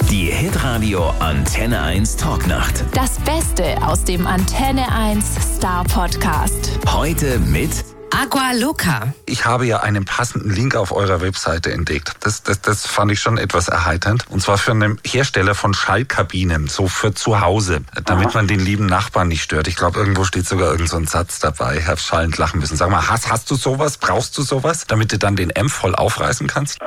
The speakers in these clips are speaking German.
Die Hitradio Antenne 1 Talknacht. Das Beste aus dem Antenne 1 Star Podcast. Heute mit Agua Loca. Ich habe ja einen passenden Link auf eurer Webseite entdeckt. Das fand ich schon etwas erheiternd. Und zwar für einen Hersteller von Schallkabinen, so für zu Hause, damit man den lieben Nachbarn nicht stört. Ich glaube, irgendwo steht sogar irgend so ein Satz dabei. Ich habe schallend lachen müssen. Sag mal, hast du sowas? Brauchst du sowas, damit du dann den Amp voll aufreißen kannst?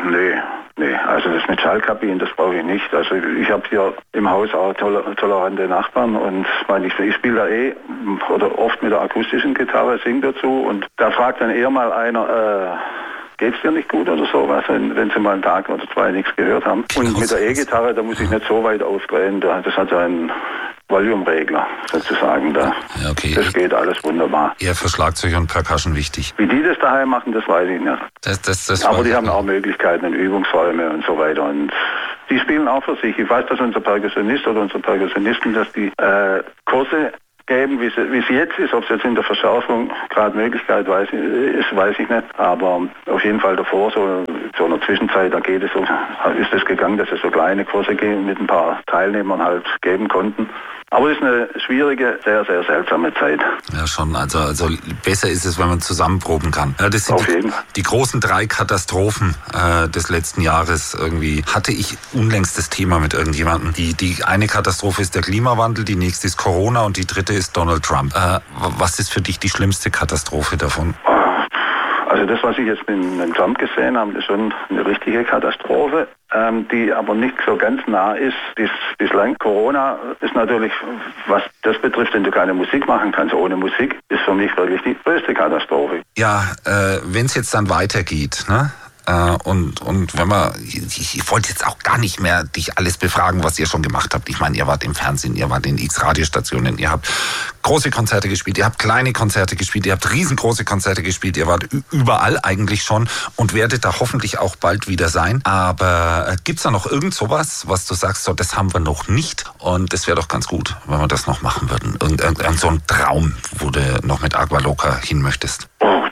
Nee, also das mit Schallkabinen, das brauche ich nicht. Also ich habe hier im Haus auch tolerante Nachbarn und ich spiele da oder oft mit der akustischen Gitarre, singe dazu und da fragt dann eher mal einer, geht's dir nicht gut oder sowas, wenn sie mal einen Tag oder zwei nichts gehört haben. Und mit der E-Gitarre, da muss ich nicht so weit aufdrehen, das hat einen Volume-Regler sozusagen da. Ja, okay. Das geht alles wunderbar. Eher für Schlagzeug und Percussion wichtig. Wie die das daheim machen, das weiß ich nicht. Aber die haben auch Möglichkeiten und Übungsräume und so weiter. Und die spielen auch für sich. Ich weiß, dass unser Percussionist oder unsere Percussionisten, dass die Kurse geben, wie es jetzt ist. Ob es jetzt in der Verschärfung gerade Möglichkeit weiß ich nicht. Aber auf jeden Fall davor, so in der Zwischenzeit, da geht es so, ist es gegangen, dass es so kleine Kurse mit ein paar Teilnehmern halt geben konnten. Aber es ist eine schwierige, sehr, sehr seltsame Zeit. Ja, schon. Also besser ist es, wenn man zusammenproben kann. Ja, das sind die großen 3 Katastrophen des letzten Jahres irgendwie. Hatte ich unlängst das Thema mit irgendjemandem. Die eine Katastrophe ist der Klimawandel, die nächste ist Corona und die dritte ist Donald Trump. Was ist für dich die schlimmste Katastrophe davon? Also das, was ich jetzt mit Trump gesehen habe, ist schon eine richtige Katastrophe, die aber nicht so ganz nah ist. Bislang Corona ist natürlich, was das betrifft, wenn du keine Musik machen kannst ohne Musik, ist für mich wirklich die größte Katastrophe. Ja, wenn es jetzt dann weitergeht, ne? Und wenn man, ich wollte jetzt auch gar nicht mehr dich alles befragen, was ihr schon gemacht habt. Ich meine, ihr wart im Fernsehen, ihr wart in X-Radiostationen, ihr habt große Konzerte gespielt, ihr habt kleine Konzerte gespielt, ihr habt riesengroße Konzerte gespielt, ihr wart überall eigentlich schon und werdet da hoffentlich auch bald wieder sein. Aber gibt's da noch irgend sowas, was du sagst, so, das haben wir noch nicht und das wäre doch ganz gut, wenn wir das noch machen würden? Irgend so ein Traum, wo du noch mit Agua Loca hin möchtest?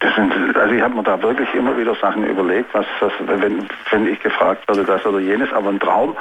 Also ich habe mir da wirklich immer wieder Sachen überlegt, wenn ich gefragt werde, das oder jenes, aber ein Traum,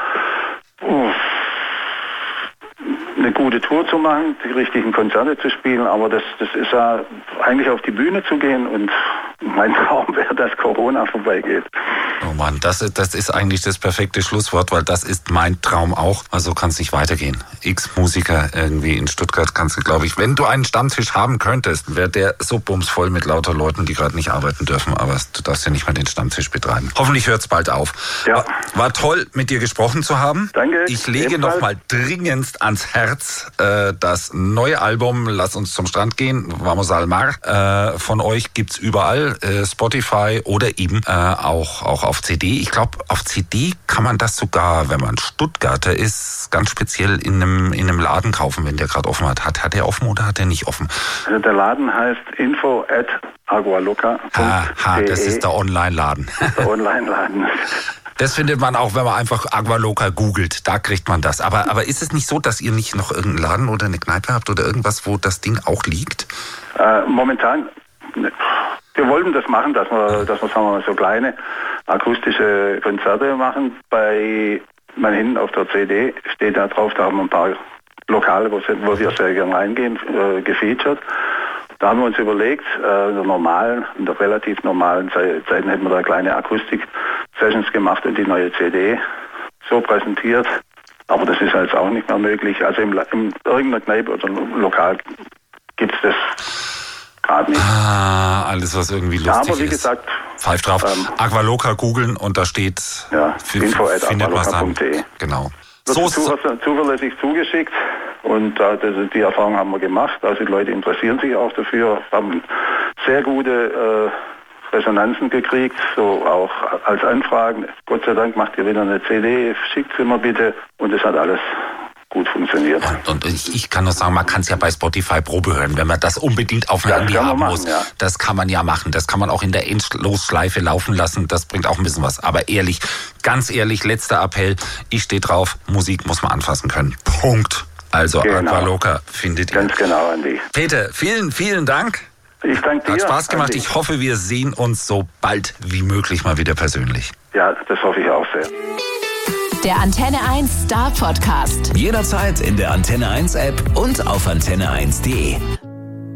eine gute Tour zu machen, die richtigen Konzerte zu spielen, aber das ist ja eigentlich auf die Bühne zu gehen und mein Traum wäre, dass Corona vorbeigeht. Oh Mann, das ist eigentlich das perfekte Schlusswort, weil das ist mein Traum auch. Also kann es nicht weitergehen. X-Musiker irgendwie in Stuttgart kannst du, glaube ich, wenn du einen Stammtisch haben könntest, wäre der so bumsvoll mit lauter Leuten, die gerade nicht arbeiten dürfen, aber du darfst ja nicht mal den Stammtisch betreiben. Hoffentlich hört es bald auf. Ja. War toll, mit dir gesprochen zu haben. Danke. Ich lege nochmal dringendst ans Herz das neue Album Lass uns zum Strand gehen, Vamos al Mar. Von euch gibt's überall, Spotify oder eben auch auf CD. Ich glaube, auf CD kann man das sogar, wenn man Stuttgarter ist, ganz speziell in einem Laden kaufen, wenn der gerade offen hat. Hat er offen oder hat er nicht offen? Also der Laden heißt info@agualoca.de. Das ist der Online-Laden. Der Online-Laden. Das findet man auch, wenn man einfach Agua Loca googelt. Da kriegt man das. Aber ist es nicht so, dass ihr nicht noch irgendeinen Laden oder eine Kneipe habt oder irgendwas, wo das Ding auch liegt? Momentan, wir wollten das machen, dass wir sagen wir mal, so kleine akustische Konzerte machen. Man hinten auf der CD steht da drauf, da haben wir ein paar Lokale, wo wir sehr gerne reingehen, gefeatured. Da haben wir uns überlegt, in der relativ normalen Zeiten hätten wir da kleine Akustik-Sessions gemacht und die neue CD so präsentiert. Aber das ist jetzt auch nicht mehr möglich. Also in irgendeiner Kneipe oder Lokal gibt es das gerade nicht. Alles, was irgendwie lustig ist. Aber wie gesagt, pfeift drauf. Agua Loca googeln und da steht info@agualoca.de. Genau. Wird zuverlässig zugeschickt und die Erfahrung haben wir gemacht. Also die Leute interessieren sich auch dafür, haben sehr gute Resonanzen gekriegt, so auch als Anfragen. Gott sei Dank macht ihr wieder eine CD, schickt sie mir bitte und es hat alles gut funktioniert. Und ich kann nur sagen, man kann es ja bei Spotify Probe hören, wenn man das unbedingt auf dem Handy haben muss. Ja. Das kann man ja machen. Das kann man auch in der Endlosschleife laufen lassen. Das bringt auch ein bisschen was. Aber ehrlich, ganz ehrlich, letzter Appell. Ich stehe drauf, Musik muss man anfassen können. Punkt. Also Agua Loca findet ihr. Ganz genau, Andi. Peter, vielen, vielen Dank. Ich danke dir. Hat Spaß gemacht. Andi. Ich hoffe, wir sehen uns so bald wie möglich mal wieder persönlich. Ja, das hoffe ich auch sehr. Der Antenne 1 Star Podcast. Jederzeit in der Antenne 1 App und auf antenne1.de.